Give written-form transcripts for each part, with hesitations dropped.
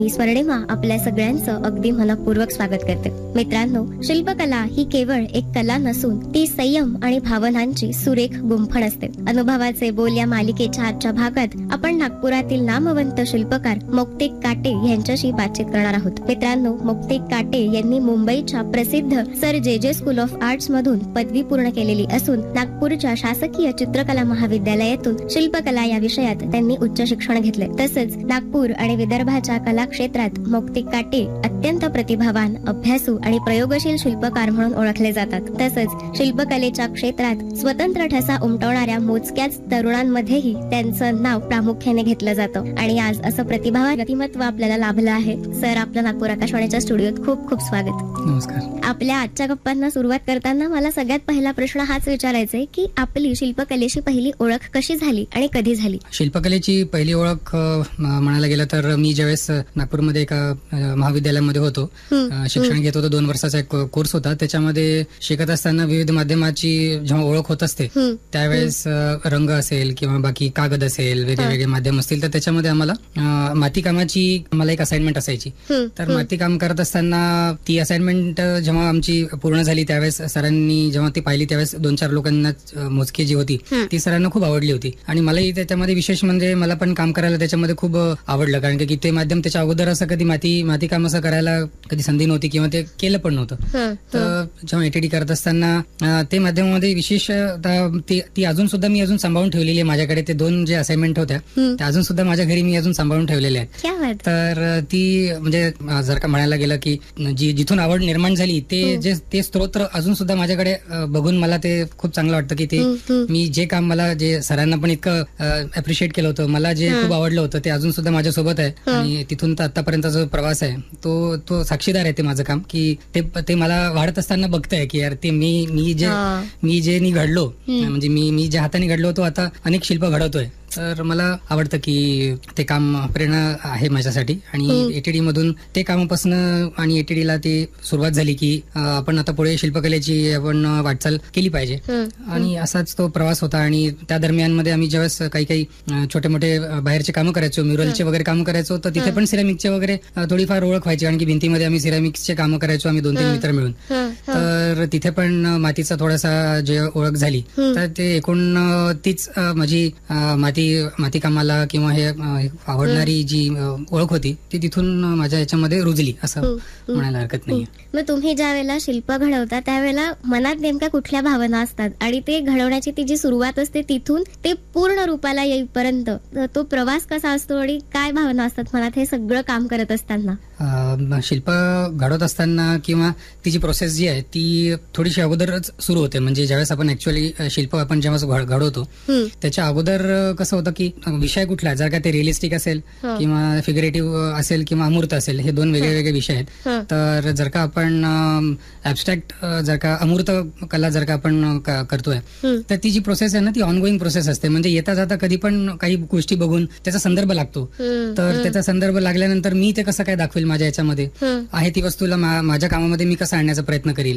मी स्वर्णिमा आपल्या सगळ्यांचं अगदी मनपूर्वक स्वागत करते. मित्रांनो, शिल्पकला ही केवळ एक कला नसून ती संयम आणि भावनांची सुरेख गुंफण असते. अनुभवाचे बोल या मालिकेच्या आजच्या भागात आपण नागपुरातील नामवंत शिल्पकार मोक्तेक काटे यांच्याशी बातचीत करणार आहोत. मित्रांनो, मोक्तेक काटे यांनी मुंबईच्या प्रसिद्ध सर जे स्कूल ऑफ आर्ट्स मधून पदवी पूर्ण केलेली असून नागपूरच्या शासकीय चित्रकला महाविद्यालयातून शिल्पकला या विषयात त्यांनी उच्च शिक्षण घेतले. तसंच नागपूर आणि विदर्भाच्या कला क्षेत्रात मोक्तेक काटे अत्यंत प्रतिभावान, अभ्यासू आणि प्रयोगशील शिल्पकार म्हणून ओळखले जातात. तसंच शिल्पकलेच्या क्षेत्रात स्वतंत्र ठसा उमटवणाऱ्या मोजक्याच तरुणांमध्येही त्यांचं नाव प्रामुख्याने घेतलं जातं आणि आज असं प्रतिभावान व्यक्तिमत्व आपल्याला लाभलं आहे. सर, आपलं नागपूर आकाशवाणीच्या स्टुडिओत खूप खूप स्वागत. नमस्कार. आपल्या आजच्या गप्पांना सुरुवात करताना मला सगळ्यात पहिला प्रश्न हाच विचारायचा आहे की आपली शिल्पकलेची पहिली ओळख कशी झाली आणि कधी झाली? शिल्पकलेची पहिली ओळख म्हणायला गेलं तर मी ज्यावेळेस नागपूरमध्ये एका महाविद्यालयामध्ये होतो, शिक्षण घेत होतो. 2 वर्षाचा एक कोर्स होता. त्याच्यामध्ये शिकत असताना विविध माध्यमाची जेव्हा ओळख होत असते त्यावेळेस रंग असेल किंवा बाकी कागद असेल, वेगवेगळे माध्यम असतील, तर त्याच्यामध्ये आम्हाला मातीकामाची एक असाइनमेंट असायची. तर मातीकाम करत असताना ती असाइनमेंट जेव्हा आमची पूर्ण झाली त्यावेळेस सरांनी जेव्हा ती पाहिली त्यावेळेस 2-4 लोकांना मोजकी जी होती ती सरांना खूप आवडली होती आणि मलाही त्याच्यामध्ये विशेष म्हणजे मला पण काम करायला त्याच्यामध्ये खूप आवडलं. कारण की ते माध्यम त्याच्या अगोदर असं कधी मातीकाम असं करायला कधी संधी नव्हती किंवा ते केलं पण नव्हतं. तर जेव्हा एटीडी करत असताना ते माध्यमामध्ये विशेष ती अजून सुद्धा मी सांभाळून ठेवलेली आहे माझ्याकडे. ते 2 जे असाइनमेंट होत्या त्या अजून सुद्धा माझ्या घरी मी सांभाळून ठेवलेल्या आहेत. तर ती म्हणजे जर का म्हणायला गेलं की जिथून आवड निर्माण झाली ते स्त्रोत्र अजून सुद्धा माझ्याकडे बघून मला ते खूप चांगलं वाटतं की ते मी जे काम मला जे सरांना पण इतकं अप्रिशिएट केलं होतं, मला जे खूप आवडलं होतं ते अजून सुद्धा माझ्यासोबत आहे आणि तिथून तर आतापर्यंतचा जो प्रवास आहे तो साक्षीदार आहे ते माझं काम की ते मला वाढत असताना बघतंय की यार ते मी जे घडलो म्हणजे मी ज्या हाताने घडलो तो आता अनेक शिल्प घडवतोय. तर मला आवडतं की ते काम प्रेरणा आहे माझ्यासाठी आणि एटीडी मधून ते कामापासून आणि एटीडीला ती सुरुवात झाली की आपण आता पुढे शिल्पकलेची आपण वाटचाल केली पाहिजे आणि असाच तो प्रवास होता. आणि त्या दरम्यान मध्ये आम्ही ज्यावेळेस काही छोटे मोठे बाहेरचे कामं करायचो, म्युरलचे वगैरे कामं करायचो, तर तिथे पण सिरामिकचे वगैरे थोडीफार ओळख व्हायची. कारण की भिंतीमध्ये आम्ही सिरामिक्सचे कामं करायचो आम्ही 2-3 मित्र मिळून. तर तिथे पण मातीचा थोडासा जे ओळख झाली तर ते एकूण तीच माझी मातीकामाला किंवा हे आवडणारी जी ओळख होती ती तिथून माझ्या याच्यामध्ये रुजली असं म्हणायला हरकत नाही. मग तुम्ही ज्या वेळेला शिल्प घडवता त्यावेळेला मनात नेमक्या कुठल्या भावना असतात आणि ते घडवण्याची ती जी सुरुवात असते तिथून ते पूर्ण रूपाला येईपर्यंत तो प्रवास कसा असतो आणि काय भावना असतात मनात हे सगळं काम करत असताना? शिल्प घडवत असताना किंवा तिची प्रोसेस जी आहे ती थोडीशी अगोदरच सुरू होते. म्हणजे ज्यावेळेस आपण ऍक्च्युअली शिल्प आपण जेव्हा घडवतो त्याच्या अगोदर कसं होतं की विषय कुठला, जर का ते रिअलिस्टिक असेल किंवा फिगरेटिव्ह असेल किंवा अमूर्त असेल, हे 2 वेगळे विषय आहेत. तर जर का आपण ऍबस्ट्रॅक्ट जर का अमूर्त कला जर का आपण करतोय तर ती जी प्रोसेस आहे ना ती ऑनगोईंग प्रोसेस असते. म्हणजे येता जाता कधी पण काही गोष्टी बघून त्याचा संदर्भ लागतो. तर त्याचा संदर्भ लागल्यानंतर मी ते कसं काय दाखवेल माझ्या याच्यामध्ये आहे ती वस्तूला माझ्या कामामध्ये मी कसं आणण्याचा प्रयत्न करील.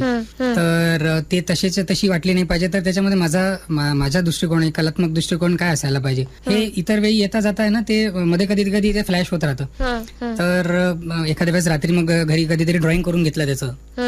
तर ते तशी वाटली नाही पाहिजे. तर त्याच्यामध्ये माझा दृष्टिकोन, कलात्मक दृष्टिकोन काय असायला पाहिजे हे इतर वेळी येता जाता आहे ना ते मध्ये कधी ते फ्लॅश होत राहतं. तर एखाद्या वेळेस रात्री मग घरी कधीतरी ड्रॉइंग करून घेतलं त्याचं,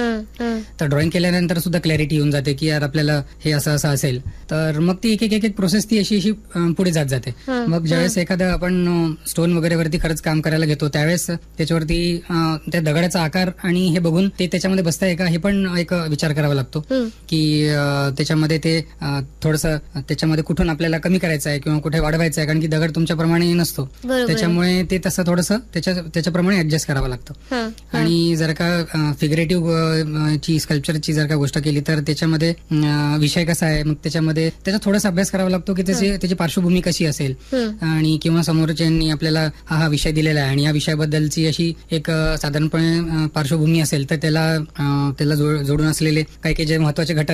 तर ड्रॉइंग केल्यानंतर सुद्धा क्लॅरिटी येऊन जाते की यार आपल्याला हे असं असेल. तर मग ती एक प्रोसेस ती अशी पुढे जात जाते. मग ज्यावेळेस एखादं आपण स्टोन वगैरे वरती खरंच काम करायला घेतो त्यावेळेस त्याच्यावरती त्या दगडाचा आकार आणि हे बघून ते त्याच्यामध्ये बसताय का हे पण एक विचार करावा लागतो की त्याच्यामध्ये ते थोडंसं त्याच्यामध्ये कुठून आपल्याला कमी करायचं आहे किंवा कुठे वाढवायचं आहे. कारण की दगड तुमच्याप्रमाणे नसतो, त्याच्यामुळे ते तसं थोडंसं त्याच्याप्रमाणे ऍडजस्ट करावं लागतं. आणि जर का फिगरेटिव्ह ची स्कल्पचरची जर का गोष्ट केली तर त्याच्यामध्ये विषय कसा आहे, मग त्याच्यामध्ये त्याचा थोडासा अभ्यास करावा लागतो की त्याची पार्श्वभूमी कशी असेल आणि किंवा समोरच्यांनी आपल्याला हा विषय दिलेला आहे आणि या विषयाबद्दलची अशी एक साधारणपणे पार्श्वभूमी असेल तर त्याला जोडून असलेले काही जे महत्वाचे घटक